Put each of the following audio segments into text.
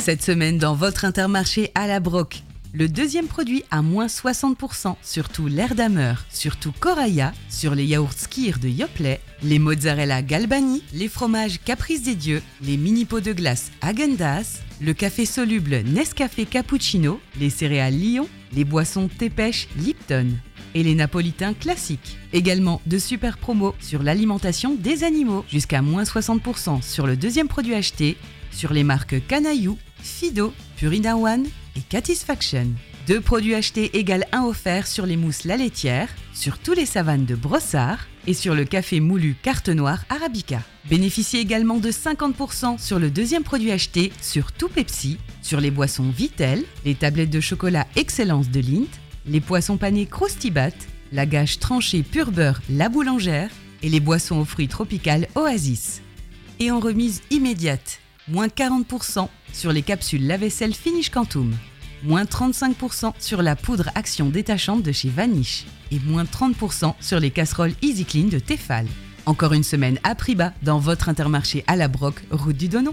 Cette semaine, dans votre Intermarché à la Broc, le deuxième produit à moins 60%, surtout l'Erdammer, surtout Coraya, sur les yaourts Skir de Yoplait, les mozzarella Galbani, les fromages Caprice des Dieux, les mini pots de glace Häagen-Dazs, le café soluble Nescafé Cappuccino, les céréales Lion, les boissons thé pêche Lipton et les napolitains classiques. Également de super promos sur l'alimentation des animaux, jusqu'à moins 60% sur le deuxième produit acheté, sur les marques Canaillou, Fido, Purina One et Catisfaction. 2 produits achetés égale 1 offert sur les mousses La Laitière, sur tous les savanes de Brossard et sur le café moulu Carte Noire Arabica. Bénéficiez également de 50% sur le deuxième produit acheté sur tout Pepsi, sur les boissons Vitel, les tablettes de chocolat Excellence de Lindt, les poissons panés Croustibat, la gâche tranchée pur beurre La Boulangère et les boissons aux fruits tropicales Oasis. Et en remise immédiate, moins 40% sur les capsules lave-vaisselle Finish Quantum, moins 35% sur la poudre action détachante de chez Vanish et moins 30% sur les casseroles Easy Clean de Tefal. Encore une semaine à prix bas dans votre Intermarché à la Broc, route du Donon.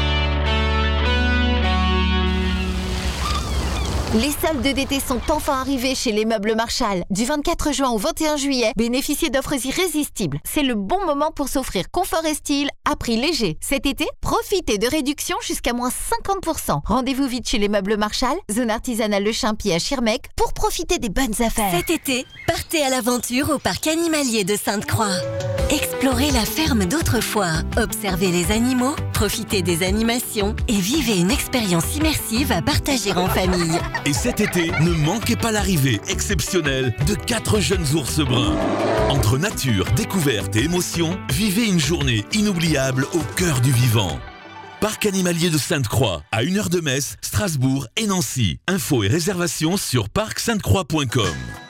Les soldes d'été sont enfin arrivés chez les Meubles Marchal. Du 24 juin au 21 juillet, bénéficiez d'offres irrésistibles. C'est le bon moment pour s'offrir confort et style à prix léger. Cet été, profitez de réductions jusqu'à moins 50%. Rendez-vous vite chez les Meubles Marchal, zone artisanale Le Champy à Schirmeck, pour profiter des bonnes affaires. Cet été, partez à l'aventure au parc animalier de Sainte-Croix. Explorez la ferme d'autrefois, observez les animaux, profitez des animations et vivez une expérience immersive à partager en famille. Et cet été, ne manquez pas l'arrivée exceptionnelle de 4 jeunes ours bruns. Entre nature, découverte et émotion, vivez une journée inoubliable au cœur du vivant. Parc animalier de Sainte-Croix, à 1 heure de Metz, Strasbourg et Nancy. Infos et réservations sur parcsaintecroix.com.